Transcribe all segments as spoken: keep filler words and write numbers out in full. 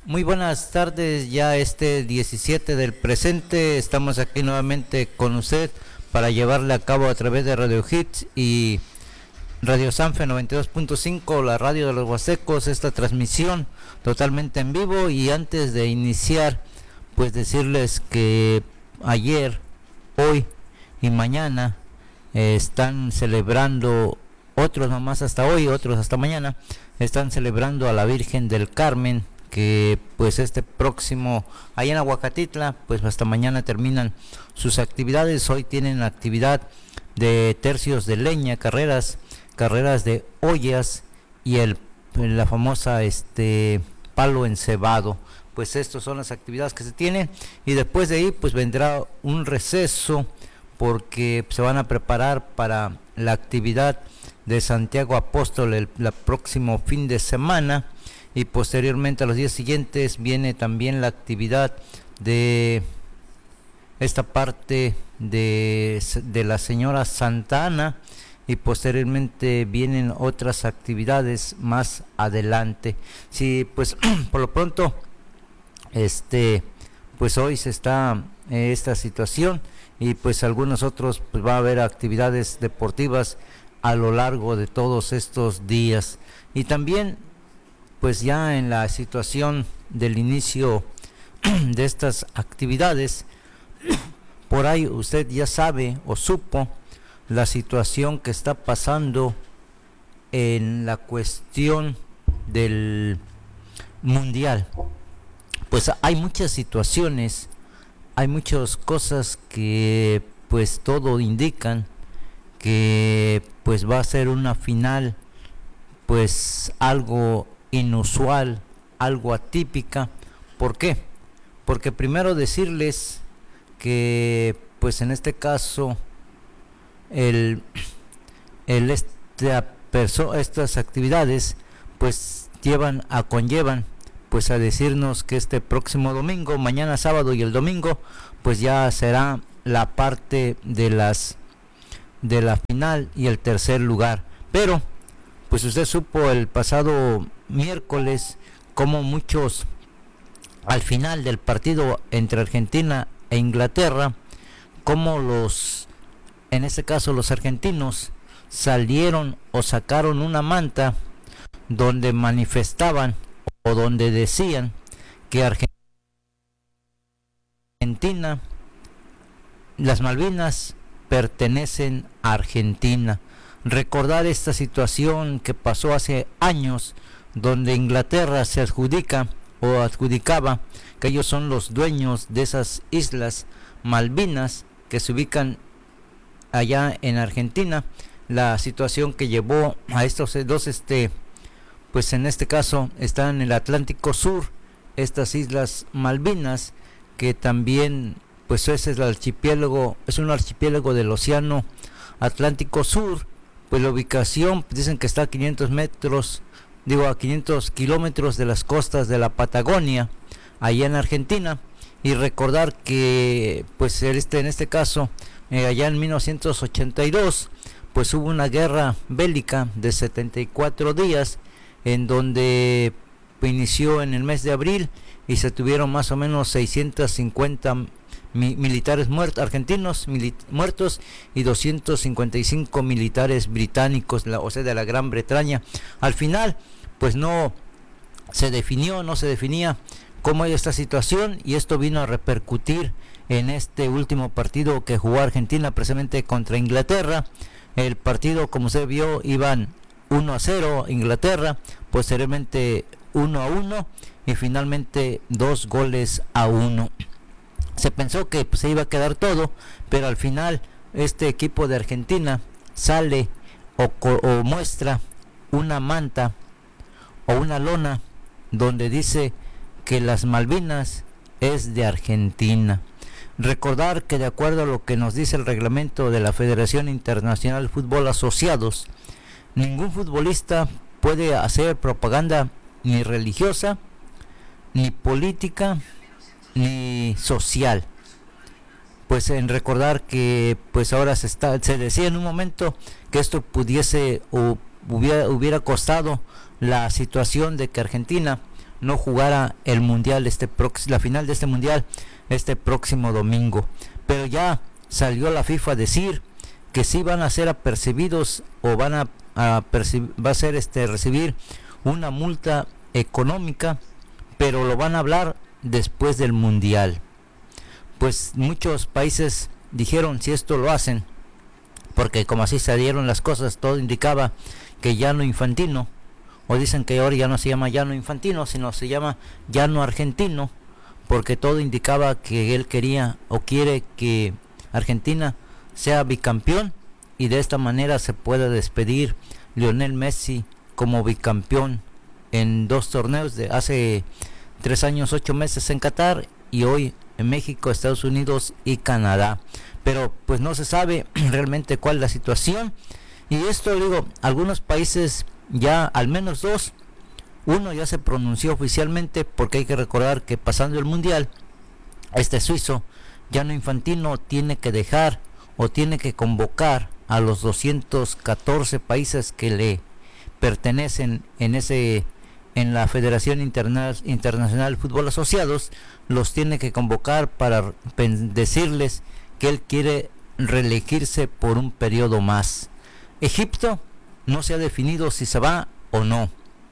Muy buenas tardes, ya este diecisiete del presente, estamos aquí nuevamente con usted para llevarle a cabo a través de Radio Hits y Radio Sanfe noventa y dos punto cinco, la radio de los Huastecos, esta transmisión totalmente en vivo. Y antes de iniciar, pues decirles que ayer, hoy y mañana eh, están celebrando, otros nomás hasta hoy, otros hasta mañana, están celebrando a la Virgen del Carmen, que pues este próximo, allá en Aguacatitla, pues hasta mañana terminan sus actividades. Hoy tienen actividad de tercios de leña, carreras, carreras de ollas y el la famosa este palo encebado. Pues estas son las actividades que se tienen, y después de ahí pues vendrá un receso, porque se van a preparar para la actividad de Santiago Apóstol el, el próximo fin de semana. Y posteriormente a los días siguientes viene también la actividad de esta parte de, de la señora Santa Ana, y posteriormente vienen otras actividades más adelante. Sí, pues por lo pronto este pues hoy se está eh, esta situación, y pues algunos otros pues va a haber actividades deportivas a lo largo de todos estos días. Y también pues ya en la situación del inicio de estas actividades, por ahí usted ya sabe o supo la situación que está pasando en la cuestión del mundial. Pues hay muchas situaciones, hay muchas cosas que pues todo indican que pues va a ser una final pues algo inusual, algo atípica. ¿Por qué? Porque primero decirles que pues en este caso el, el esta perso, estas actividades pues llevan a conllevan pues a decirnos que este próximo domingo, mañana sábado y el domingo, pues ya será la parte de las de la final y el tercer lugar. Pero pues usted supo el pasado miércoles como muchos al final del partido entre Argentina e Inglaterra, como los, en este caso los argentinos, salieron o sacaron una manta donde manifestaban o donde decían que Argentina, las Malvinas pertenecen a Argentina. Recordar esta situación que pasó hace años, donde Inglaterra se adjudica o adjudicaba que ellos son los dueños de esas islas Malvinas que se ubican allá en Argentina. La situación que llevó a estos dos, este, pues en este caso están en el Atlántico Sur, estas islas Malvinas, que también pues ese es el archipiélago, es un archipiélago del Océano Atlántico Sur. Pues la ubicación dicen que está a quinientos metros, digo a quinientos kilómetros de las costas de la Patagonia, allá en Argentina. Y recordar que pues este en este caso eh, allá en mil novecientos ochenta y dos pues hubo una guerra bélica de setenta y cuatro días, en donde inició en el mes de abril, y se tuvieron más o menos seiscientos cincuenta Mi, militares muertos, argentinos mili, muertos, y doscientos cincuenta y cinco militares británicos, la, o sea, de la Gran Bretaña. Al final, pues no se definió, no se definía cómo era esta situación, y esto vino a repercutir en este último partido que jugó Argentina precisamente contra Inglaterra. El partido, como se vio, iban uno a cero Inglaterra, posteriormente uno a uno, y finalmente dos goles a uno. Se pensó que pues, se iba a quedar todo, pero al final este equipo de Argentina sale o, o muestra una manta o una lona donde dice que las Malvinas es de Argentina. Recordar que de acuerdo a lo que nos dice el reglamento de la Federación Internacional de Fútbol Asociados, ningún futbolista puede hacer propaganda ni religiosa, ni política, ni social. Pues en recordar que pues ahora se está se decía en un momento que esto pudiese o hubiera, hubiera costado la situación de que Argentina no jugara el mundial, este prox- la final de este mundial este próximo domingo. Pero ya salió la FIFA a decir que sí van a ser apercibidos o van a, a percibir, va a ser este recibir una multa económica, pero lo van a hablar después del mundial. Pues muchos países dijeron, si esto lo hacen, porque como así se dieron las cosas, todo indicaba que Gianni Infantino, o dicen que ahora ya no se llama Gianni Infantino, sino se llama Gianni Argentino, porque todo indicaba que él quería o quiere que Argentina sea bicampeón y de esta manera se pueda despedir Lionel Messi como bicampeón en dos torneos de hace tres años, ocho meses en Qatar y hoy en México, Estados Unidos y Canadá. Pero pues no se sabe realmente cuál es la situación. Y esto, digo, algunos países ya, al menos dos, uno ya se pronunció oficialmente, porque hay que recordar que pasando el mundial, este suizo, Gianni Infantino, tiene que dejar o tiene que convocar a los doscientos catorce países que le pertenecen en ese en la Federación Interna- Internacional de Fútbol Asociados, los tiene que convocar para decirles que él quiere reelegirse por un periodo más. Egipto no se ha definido si se va o no.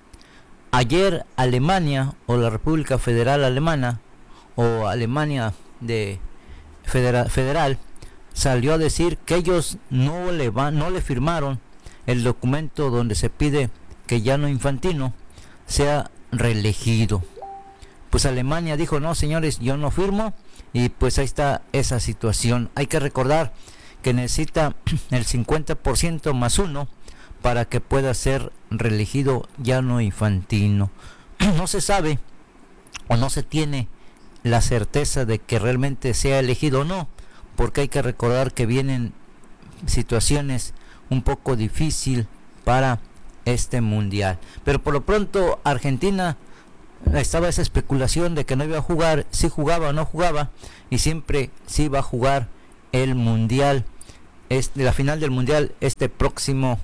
Ayer Alemania o la República Federal Alemana o Alemania de federa- Federal salió a decir que ellos no le van, no le firmaron el documento donde se pide que Gianni Infantino sea reelegido. Pues Alemania dijo, no señores, yo no firmo, y pues ahí está esa situación. Hay que recordar que necesita el cincuenta por ciento más uno para que pueda ser reelegido Gianni Infantino. No se sabe o no se tiene la certeza de que realmente sea elegido o no, porque hay que recordar que vienen situaciones un poco difíciles para este mundial. Pero por lo pronto Argentina, estaba esa especulación de que no iba a jugar, si jugaba o no jugaba, y siempre sí va a jugar el mundial, este, la final del mundial este próximo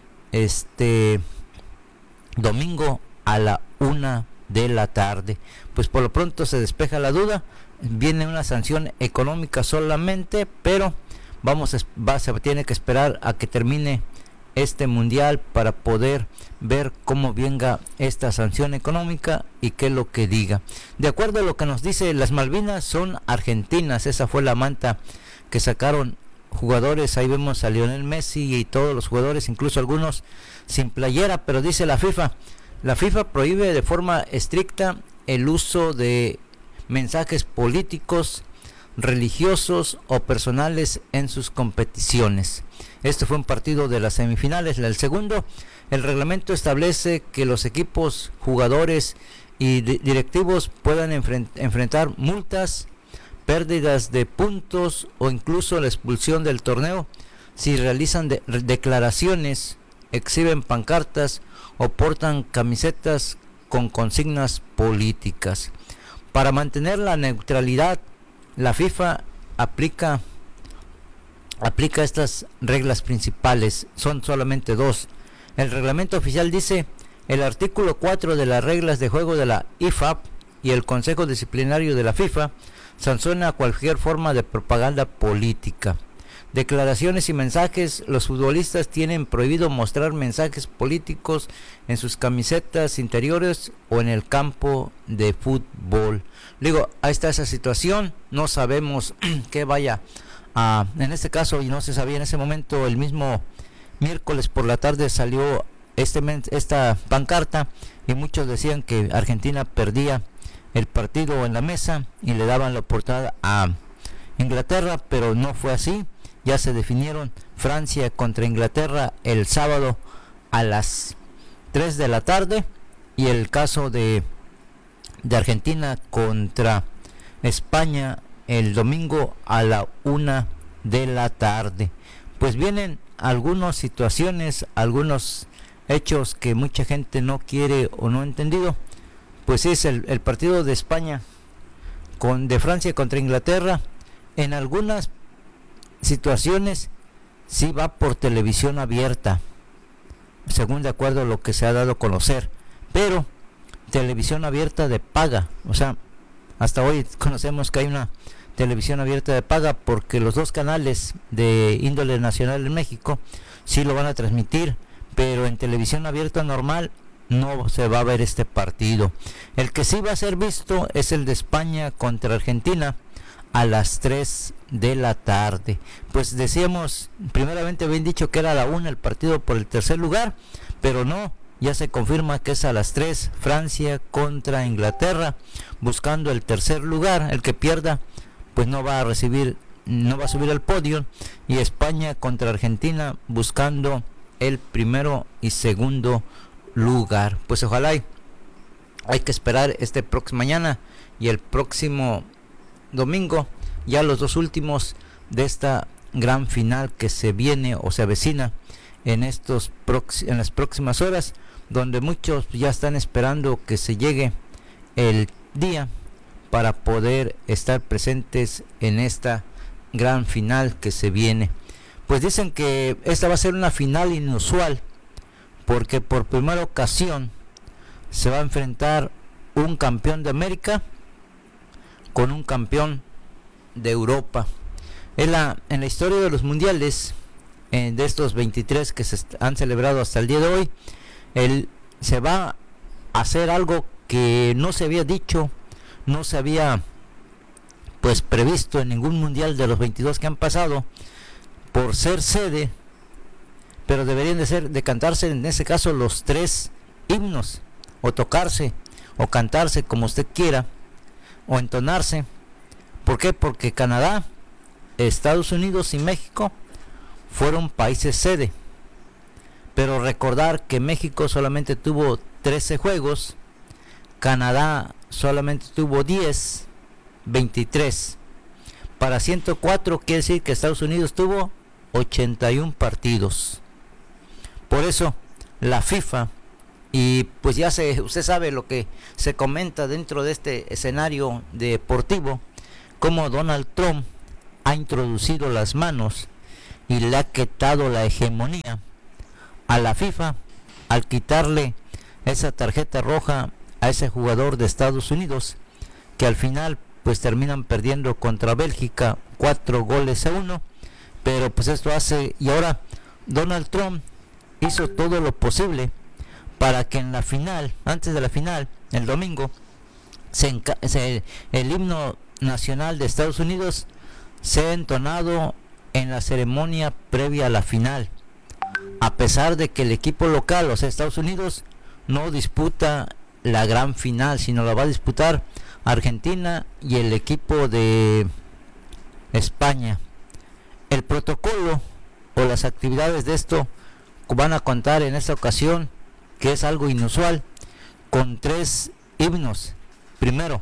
este domingo a la una de la tarde. Pues por lo pronto se despeja la duda, viene una sanción económica solamente, pero vamos a, va, se tiene que esperar a que termine este mundial para poder ver cómo venga esta sanción económica y qué es lo que diga. De acuerdo a lo que nos dice, las Malvinas son argentinas, esa fue la manta que sacaron jugadores. Ahí vemos a Lionel Messi y todos los jugadores, incluso algunos sin playera, pero dice la FIFA, la FIFA prohíbe de forma estricta el uso de mensajes políticos, religiosos o personales en sus competiciones. Este fue un partido de las semifinales. El segundo, el reglamento establece que los equipos, jugadores y di- directivos puedan enfrent- enfrentar multas, pérdidas de puntos o incluso la expulsión del torneo si realizan de- declaraciones, exhiben pancartas o portan camisetas con consignas políticas. Para mantener la neutralidad, la FIFA aplica aplica estas reglas principales, son solamente dos. El reglamento oficial dice, el artículo cuatro de las reglas de juego de la I F A B y el Consejo Disciplinario de la FIFA sanciona cualquier forma de propaganda política. Declaraciones y mensajes, los futbolistas tienen prohibido mostrar mensajes políticos en sus camisetas interiores o en el campo de fútbol. Digo, ahí está esa situación, no sabemos qué vaya a, en este caso, y no se sabía en ese momento, el mismo miércoles por la tarde salió este esta pancarta y muchos decían que Argentina perdía el partido en la mesa y le daban la oportunidad a Inglaterra, pero no fue así. Ya se definieron Francia contra Inglaterra el sábado a las tres de la tarde y el caso de, de Argentina contra España el domingo a la una de la tarde. Pues vienen algunas situaciones, algunos hechos que mucha gente no quiere o no ha entendido. Pues es el, el partido de España con de Francia contra Inglaterra. En algunas situaciones sí va por televisión abierta, según de acuerdo a lo que se ha dado a conocer, pero televisión abierta de paga. O sea, hasta hoy conocemos que hay una televisión abierta de paga porque los dos canales de índole nacional en México sí lo van a transmitir, pero en televisión abierta normal no se va a ver este partido. El que sí va a ser visto es el de España contra Argentina a las tres de la tarde. Pues decíamos, primeramente habían dicho que era a la una el partido por el tercer lugar, pero no, ya se confirma que es a las tres, Francia contra Inglaterra, buscando el tercer lugar. El que pierda pues no va a recibir, no va a subir al podio, y España contra Argentina buscando el primero y segundo lugar. Pues ojalá y hay que esperar este próximo mañana y el próximo domingo, ya los dos últimos de esta gran final que se viene o se avecina en estos prox- en las próximas horas, donde muchos ya están esperando que se llegue el día para poder estar presentes en esta gran final que se viene. Pues dicen que esta va a ser una final inusual porque por primera ocasión se va a enfrentar un campeón de América con un campeón de Europa. En la, en la historia de los mundiales, eh, de estos veintitrés que se han celebrado hasta el día de hoy, el, se va a hacer algo que no se había dicho, no se había pues previsto en ningún mundial de los veintidós que han pasado, por ser sede, pero deberían de ser de cantarse en ese caso los tres himnos, o tocarse, o cantarse como usted quiera, o entonarse. ¿Por qué? Porque Canadá, Estados Unidos y México fueron países sede, pero recordar que México solamente tuvo trece juegos, Canadá solamente tuvo diez, veintitrés. Para ciento cuatro quiere decir que Estados Unidos tuvo ochenta y uno partidos. Por eso la FIFA, y pues ya se, usted sabe lo que se comenta dentro de este escenario deportivo, como Donald Trump ha introducido las manos y le ha quitado la hegemonía a la FIFA al quitarle esa tarjeta roja a ese jugador de Estados Unidos, que al final pues terminan perdiendo contra Bélgica cuatro goles a uno. Pero pues esto hace, y ahora Donald Trump hizo todo lo posible para que en la final, antes de la final, el domingo, se, enca- se el himno nacional de Estados Unidos sea entonado en la ceremonia previa a la final, a pesar de que el equipo local, o sea Estados Unidos, no disputa la gran final, sino la va a disputar Argentina y el equipo de España. El protocolo o las actividades de esto van a contar en esta ocasión, que es algo inusual, con tres himnos. Primero,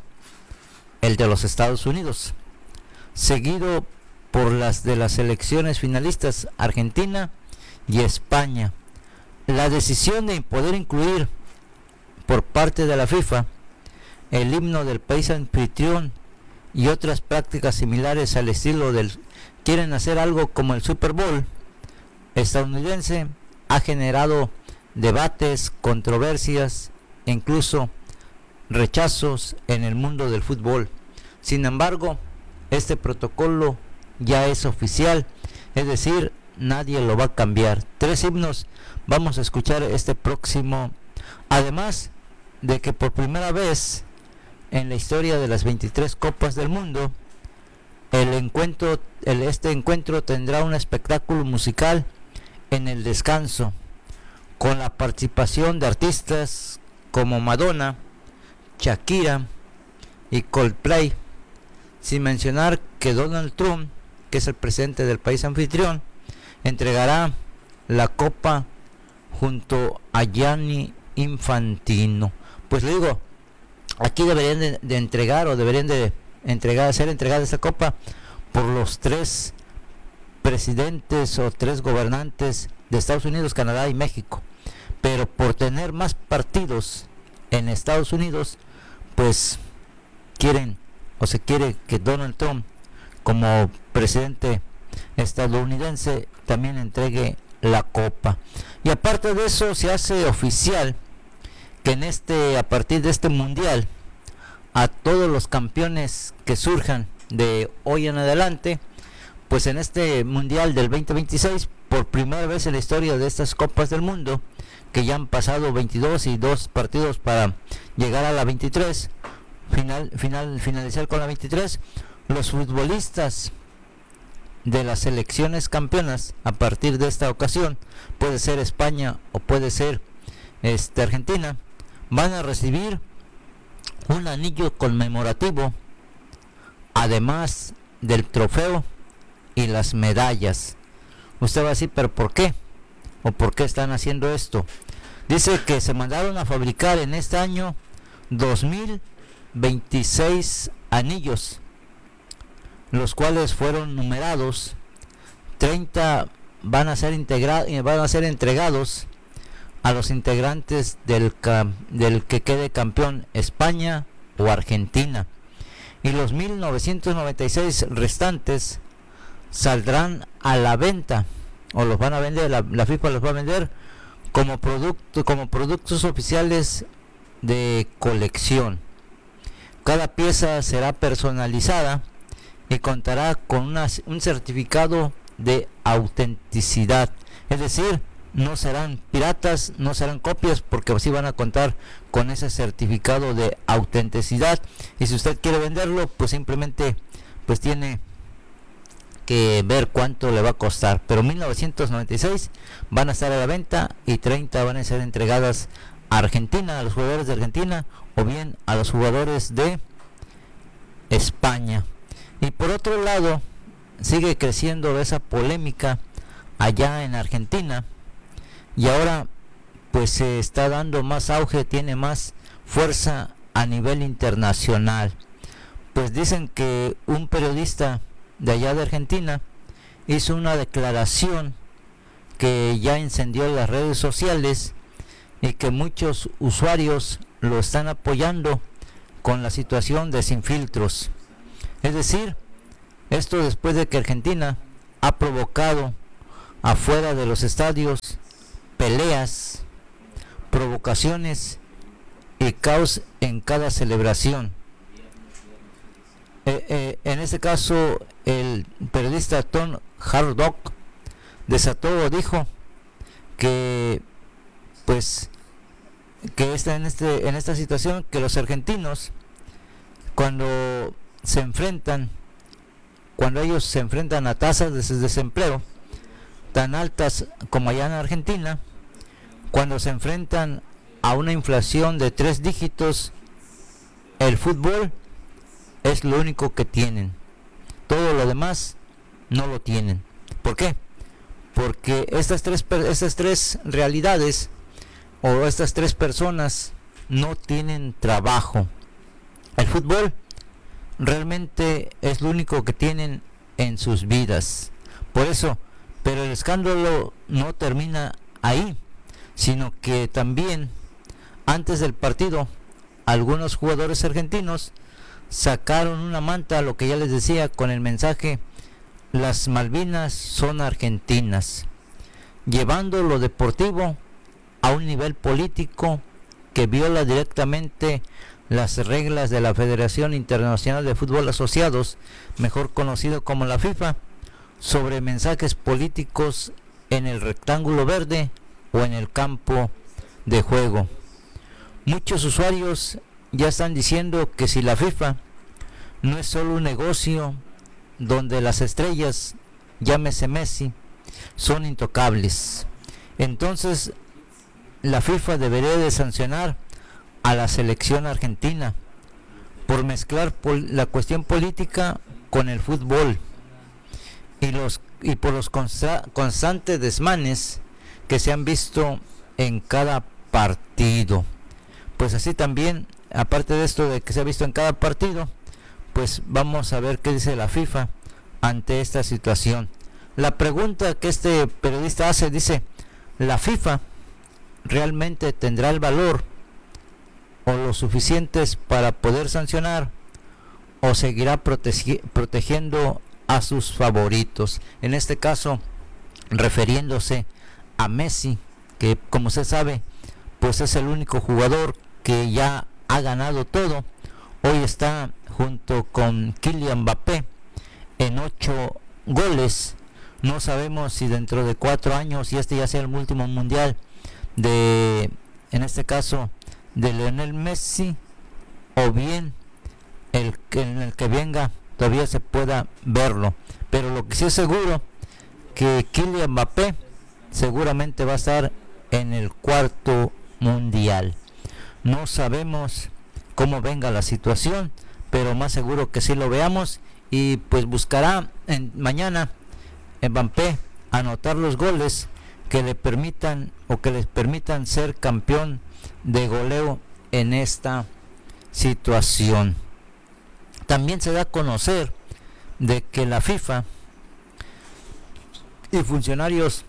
el de los Estados Unidos, seguido por las de las selecciones finalistas Argentina y España. La decisión de poder incluir por parte de la FIFA el himno del país anfitrión y otras prácticas similares al estilo del, quieren hacer algo como el Super Bowl estadounidense, ha generado debates, controversias e incluso rechazos en el mundo del fútbol. Sin embargo, este protocolo ya es oficial, es decir, nadie lo va a cambiar. Tres himnos vamos a escuchar este próximo, además de que por primera vez en la historia de las veintitrés Copas del Mundo, el encuentro, el, este encuentro tendrá un espectáculo musical en el descanso, con la participación de artistas como Madonna, Shakira y Coldplay, sin mencionar que Donald Trump, que es el presidente del país anfitrión, entregará la copa junto a Gianni Infantino. Pues le digo, aquí deberían de, de entregar o deberían de entregar, ser entregada esta copa por los tres presidentes o tres gobernantes de Estados Unidos, Canadá y México, pero por tener más partidos en Estados Unidos, pues quieren o se quiere que Donald Trump, como presidente estadounidense, también entregue la copa. Y aparte de eso, se hace oficial que en este, a partir de este mundial, a todos los campeones que surjan de hoy en adelante, pues en este mundial del veinte veintiséis, por primera vez en la historia de estas copas del mundo, que ya han pasado veintidós y dos partidos para llegar a la veintitrés, final, final, finalizar con la veintitrés, los futbolistas de las selecciones campeonas a partir de esta ocasión, puede ser España o puede ser este, Argentina, van a recibir un anillo conmemorativo, además del trofeo y las medallas. Usted va a decir, pero ¿por qué? ¿O por qué están haciendo esto? Dice que se mandaron a fabricar en este año dos mil veintiséis anillos, los cuales fueron numerados. treinta van a ser integra- van a ser entregados a los integrantes del, del que quede campeón, España o Argentina, y los mil novecientos noventa y seis restantes saldrán a la venta, o los van a vender, la, la FIFA los va a vender como producto, como productos oficiales de colección. Cada pieza será personalizada y contará con una, un certificado de autenticidad, es decir, no serán piratas, no serán copias, porque así van a contar con ese certificado de autenticidad. Y si usted quiere venderlo, pues simplemente pues tiene que ver cuánto le va a costar. Pero mil novecientos noventa y seis van a estar a la venta y treinta van a ser entregadas a Argentina, a los jugadores de Argentina, o bien a los jugadores de España. Y por otro lado, sigue creciendo esa polémica allá en Argentina, y ahora pues se está dando más auge, tiene más fuerza a nivel internacional. Pues dicen que un periodista de allá de Argentina hizo una declaración que ya encendió las redes sociales y que muchos usuarios lo están apoyando con la situación de sin filtros. Es decir, esto después de que Argentina ha provocado afuera de los estadios peleas, provocaciones y caos en cada celebración. Eh, eh, en este caso, el periodista Tom Hardock desató o dijo que pues que está en este en esta situación, que los argentinos cuando se enfrentan cuando ellos se enfrentan a tasas de desempleo tan altas como allá en Argentina, cuando se enfrentan a una inflación de tres dígitos, el fútbol es lo único que tienen. Todo lo demás no lo tienen. ¿Por qué? Porque estas tres, estas tres realidades o estas tres personas no tienen trabajo. El fútbol realmente es lo único que tienen en sus vidas. Por eso, pero el escándalo no termina ahí, sino que también antes del partido algunos jugadores argentinos sacaron una manta, lo que ya les decía, con el mensaje "Las Malvinas son argentinas", llevando lo deportivo a un nivel político que viola directamente las reglas de la Federación Internacional de Fútbol Asociados, mejor conocido como la FIFA, sobre mensajes políticos en el rectángulo verde o en el campo de juego. Muchos usuarios ya están diciendo que si la FIFA no es solo un negocio donde las estrellas, llámese Messi, son intocables, entonces la FIFA debería de sancionar a la selección argentina por mezclar pol- la cuestión política con el fútbol y los y por los consta- constantes desmanes que se han visto en cada partido. Pues así también, aparte de esto de que se ha visto en cada partido, pues vamos a ver qué dice la FIFA ante esta situación. La pregunta que este periodista hace, dice: ¿la FIFA realmente tendrá el valor o lo suficientes para poder sancionar, o seguirá protegi- protegiendo a sus favoritos? En este caso, refiriéndose a Messi, que como se sabe, pues es el único jugador que ya ha ganado todo. Hoy está junto con Kylian Mbappé en ocho goles. No sabemos si dentro de cuatro años, y este ya sea el último mundial de, en este caso, de Lionel Messi, o bien el que en el que venga todavía se pueda verlo. Pero lo que sí es seguro, que Kylian Mbappé seguramente va a estar en el cuarto mundial. No sabemos cómo venga la situación, pero más seguro que sí lo veamos, y pues buscará en, mañana Mbappé anotar los goles que le permitan o que les permitan ser campeón de goleo en esta situación. También se da a conocer de que la FIFA y funcionarios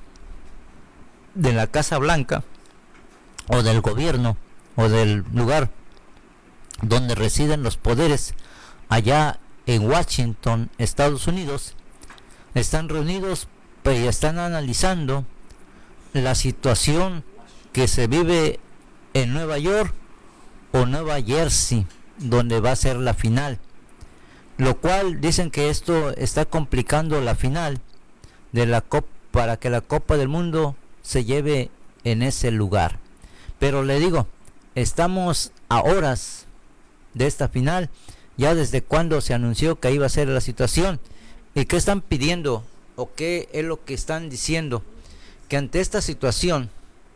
de la Casa Blanca o del gobierno o del lugar donde residen los poderes allá en Washington, Estados Unidos, están reunidos y están analizando la situación que se vive en Nueva York o Nueva Jersey, donde va a ser la final, lo cual dicen que esto está complicando la final de la Copa, para que la Copa del Mundo se lleve en ese lugar. Pero le digo, estamos a horas de esta final, ya desde cuando se anunció que iba a ser la situación. ¿Y qué están pidiendo o qué es lo que están diciendo? Que ante esta situación,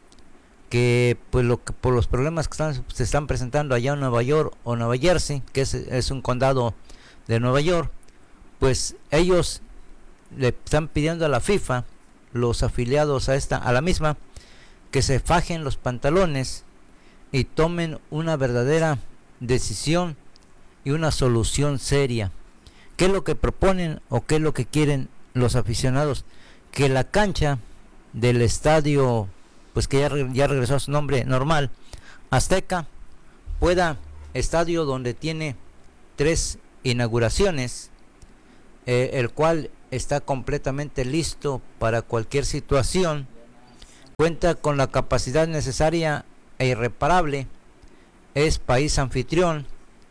que pues lo que por los problemas que están, se están presentando allá en Nueva York o Nueva Jersey, que es, es un condado de Nueva York, pues ellos le están pidiendo a la FIFA, los afiliados a esta, a la misma, que se fajen los pantalones y tomen una verdadera decisión y una solución seria. ¿Qué es lo que proponen o qué es lo que quieren los aficionados? Que la cancha del estadio, pues que ya, ya regresó a su nombre normal, Azteca, pueda, estadio donde tiene tres inauguraciones, eh, el cual está completamente listo para cualquier situación, cuenta con la capacidad necesaria e irreparable, es país anfitrión,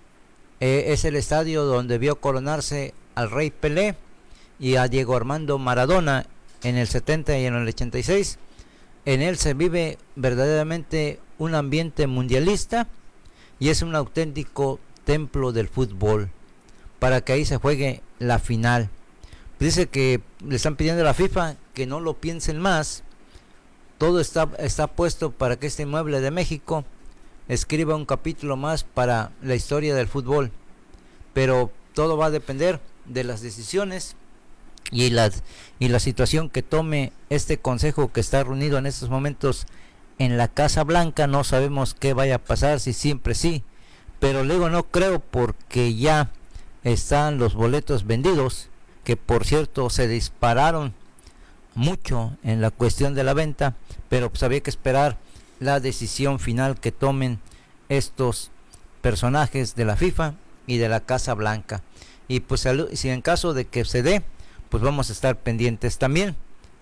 eh, es el estadio donde vio coronarse al Rey Pelé y a Diego Armando Maradona en el setenta y en el ochenta y seis. En él se vive verdaderamente un ambiente mundialista y es un auténtico templo del fútbol, para que ahí se juegue la final. Dice que le están pidiendo a la FIFA que no lo piensen más. Todo está, está puesto para que este inmueble de México escriba un capítulo más para la historia del fútbol. Pero todo va a depender de las decisiones y la, y la situación que tome este consejo que está reunido en estos momentos en la Casa Blanca. No sabemos qué vaya a pasar, si siempre sí, pero luego no creo, porque ya están los boletos vendidos, que por cierto se dispararon mucho en la cuestión de la venta, pero pues había que esperar la decisión final que tomen estos personajes de la FIFA y de la Casa Blanca. Y pues si en caso de que se dé, pues vamos a estar pendientes también.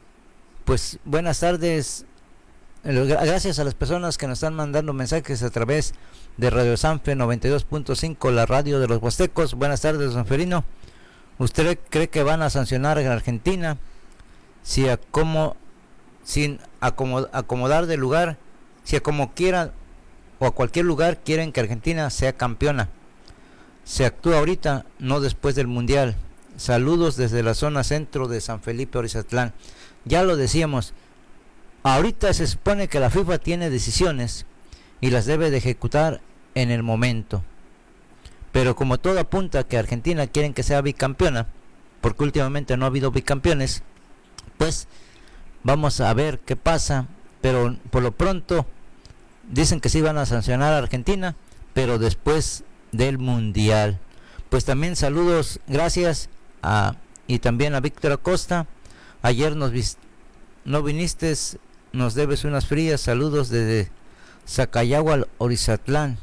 Pues buenas tardes, gracias a las personas que nos están mandando mensajes a través de Radio Sanfe noventa y dos punto cinco, la radio de los huastecos. Buenas tardes, don Ferino. ¿Usted cree que van a sancionar a Argentina si a como, sin acomod, acomodar de lugar, si a como quieran o a cualquier lugar quieren que Argentina sea campeona? Se actúa ahorita, no después del mundial. Saludos desde la zona centro de San Felipe Orizatlán. Ya lo decíamos, ahorita se supone que la FIFA tiene decisiones y las debe de ejecutar en el momento. Pero como todo apunta que Argentina quieren que sea bicampeona, porque últimamente no ha habido bicampeones, pues vamos a ver qué pasa. Pero por lo pronto dicen que sí van a sancionar a Argentina, pero después del mundial. Pues también saludos, gracias a, y también a Víctor Acosta. Ayer nos vis, no viniste, nos debes unas frías. Saludos desde Zacayahual, Orizatlán.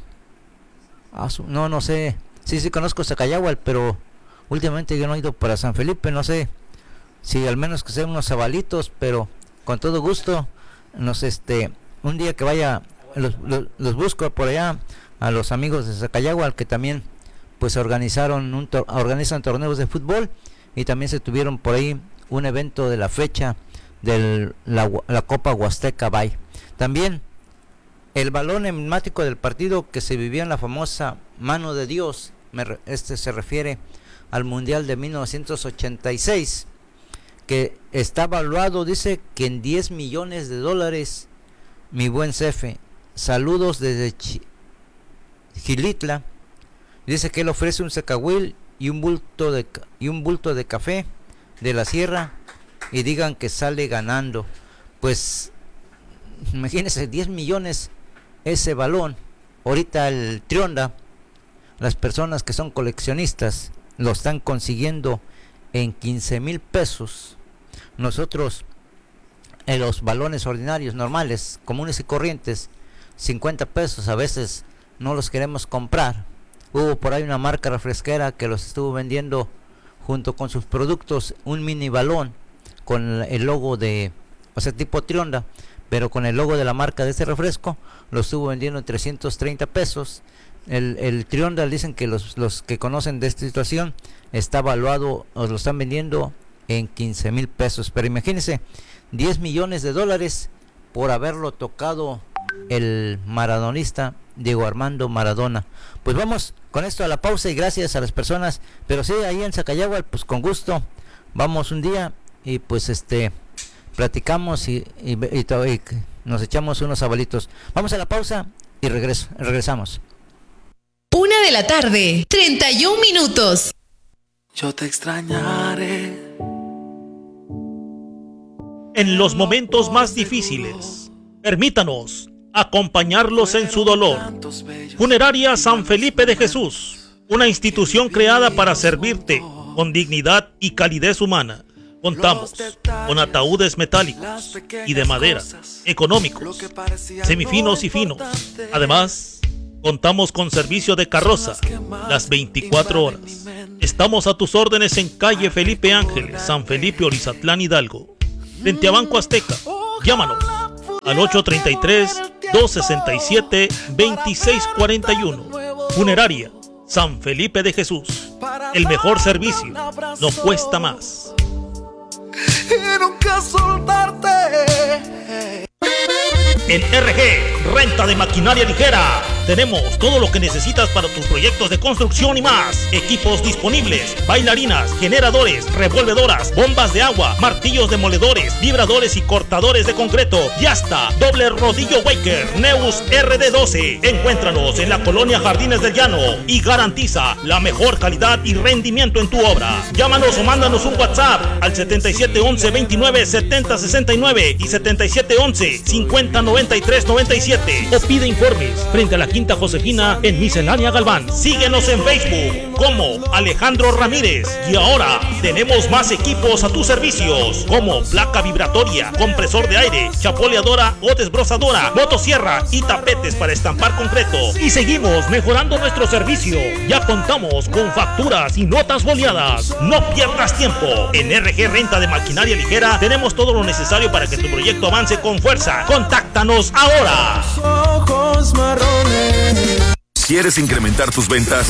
Ah, no, no sé. Sí, sí conozco Zacayahual, pero últimamente yo no he ido para San Felipe. No sé si al menos que sean unos sabalitos, pero con todo gusto nos este un día que vaya los, los, los busco por allá a los amigos de Zacayagua, que también pues organizaron un tor- organizan torneos de fútbol, y también se tuvieron por ahí un evento de la fecha de la, la Copa Huasteca Bay. También el balón emblemático del partido que se vivía en la famosa Mano de Dios, me, este se refiere al Mundial de mil novecientos ochenta y seis, que está valuado, dice que en diez millones de dólares, mi buen Cefe. Saludos desde Ch- Gilitla. Dice que él ofrece un secahuil y un bulto de y un bulto de café de la sierra, y digan que sale ganando. Pues imagínense, diez millones ese balón. Ahorita el Trionda, las personas que son coleccionistas lo están consiguiendo en quince mil pesos. Nosotros en los balones ordinarios, normales, comunes y corrientes, cincuenta pesos, a veces no los queremos comprar. Hubo por ahí una marca refresquera que los estuvo vendiendo junto con sus productos, un mini balón con el logo de, o sea, tipo Trionda, pero con el logo de la marca de este refresco, lo estuvo vendiendo en trescientos treinta pesos. El, el Trionda, dicen que los, los que conocen de esta situación, está valuado, o lo están vendiendo en quince mil pesos. Pero imagínense, diez millones de dólares por haberlo tocado el maradonista Diego Armando Maradona. Pues vamos con esto a la pausa, y gracias a las personas, pero sí, ahí en Zacayagua, pues con gusto vamos un día y pues este platicamos y, y, y, y nos echamos unos abalitos. Vamos a la pausa y regreso, regresamos. Una de la tarde, treinta y un minutos. Yo te extrañaré. En los momentos más difíciles, permítanos acompañarlos en su dolor. Funeraria San Felipe de Jesús, una institución creada para servirte con dignidad y calidez humana. Contamos con ataúdes metálicos y de madera, económicos, semifinos y finos. Además, contamos con servicio de carroza las veinticuatro horas. Estamos a tus órdenes en calle Felipe Ángeles, San Felipe, Orizatlán, Hidalgo, frente a Banco Azteca. Llámanos al ocho treinta y tres, dos sesenta y siete, veintiséis cuarenta y uno. Funeraria San Felipe de Jesús. El mejor servicio no cuesta más. Y nunca soltarte. En R G, renta de maquinaria ligera. Tenemos todo lo que necesitas para tus proyectos de construcción y más. Equipos disponibles: bailarinas, generadores, revolvedoras, bombas de agua, martillos demoledores, vibradores y cortadores de concreto. Y hasta doble rodillo Waker Neus R D doce. Encuéntranos en la colonia Jardines del Llano y garantiza la mejor calidad y rendimiento en tu obra. Llámanos o mándanos un WhatsApp al setenta y siete once, veintinueve, setenta, sesenta y nueve y setenta y siete once, cincuenta, noventa y tres, noventa y siete, o pide informes frente a la Quinta Josefina en Miscelánea Galván. Síguenos en Facebook como Alejandro Ramírez. Y ahora tenemos más equipos a tus servicios, como placa vibratoria, compresor de aire, chapoleadora o desbrozadora, motosierra y tapetes para estampar concreto. Y seguimos mejorando nuestro servicio. Ya contamos con facturas y notas boleadas. No pierdas tiempo. En R G Renta de Maquinaria Ligera tenemos todo lo necesario para que tu proyecto avance con fuerza. Contáctanos ahora. Ojos marrones. ¿Quieres incrementar tus ventas?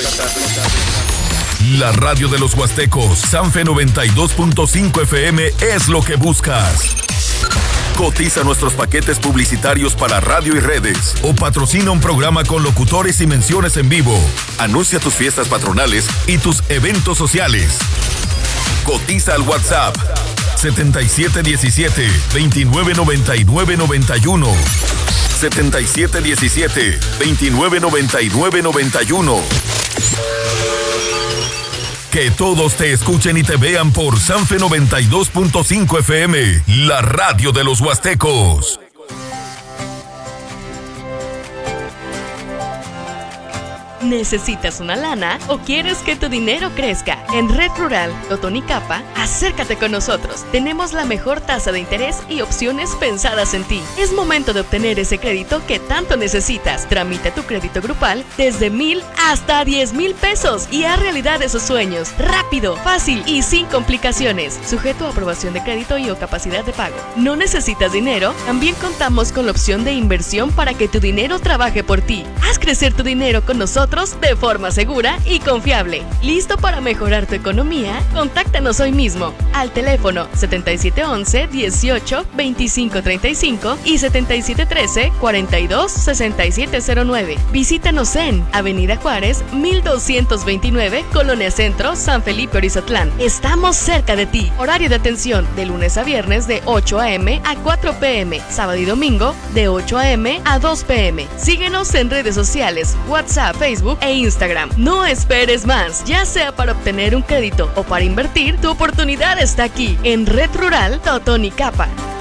La radio de los Huastecos, Sanfe noventa y dos punto cinco F M es lo que buscas. Cotiza nuestros paquetes publicitarios para radio y redes, o patrocina un programa con locutores y menciones en vivo. Anuncia tus fiestas patronales y tus eventos sociales. Cotiza al WhatsApp setenta y siete diecisiete, veintinueve noventa y nueve noventa y uno. setenta y siete diecisiete, veintinueve noventa y nueve noventa y uno. Que todos te escuchen y te vean por Sanfe noventa y dos punto cinco F M, la radio de los Huastecos. ¿Necesitas una lana o quieres que tu dinero crezca? En Red Rural Totonicappa, acércate con nosotros. Tenemos la mejor tasa de interés y opciones pensadas en ti. Es momento de obtener ese crédito que tanto necesitas. Tramita tu crédito grupal desde mil hasta diez mil pesos y haz realidad esos sueños. Rápido, fácil y sin complicaciones. Sujeto a aprobación de crédito y o capacidad de pago. ¿No necesitas dinero? También contamos con la opción de inversión para que tu dinero trabaje por ti. Haz crecer tu dinero con nosotros de forma segura y confiable. ¿Listo para mejorar tu economía? Contáctanos hoy mismo al teléfono setenta y siete once, dieciocho, veinticinco treinta y cinco y setenta y siete trece, cuarenta y dos, sesenta y siete cero nueve. Visítanos en Avenida Juárez, mil doscientos veintinueve, Colonia Centro, San Felipe, Orizatlán. Estamos cerca de ti. Horario de atención de lunes a viernes de ocho a eme a cuatro pe eme. Sábado y domingo de ocho a eme a dos pe eme. Síguenos en redes sociales, WhatsApp, Facebook e Instagram. No esperes más. Ya sea para obtener un crédito o para invertir, tu oportunidad está aquí en Red Rural Totonicappa.